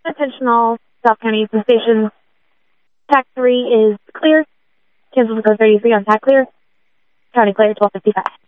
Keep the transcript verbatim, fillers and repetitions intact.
Attention all South County stations. Tack three is clear. Cancel code thirty-three on tack clear. County clear, twelve fifty-five.